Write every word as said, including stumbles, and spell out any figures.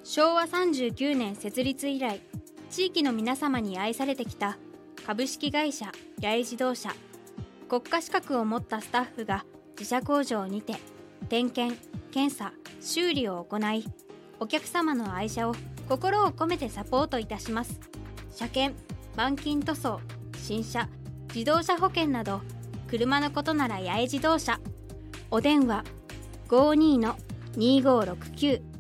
しょうわさんじゅうきゅうねん設立以来、地域の皆様に愛されてきた株式会社八重自動車。国家資格を持ったスタッフが自社工場にて点検、検査、修理を行い、お客様の愛車を心を込めてサポートいたします。車検、板金塗装、新車、自動車保険など、車のことなら八重自動車。お電話 ごーにーのにーごーろくきゅう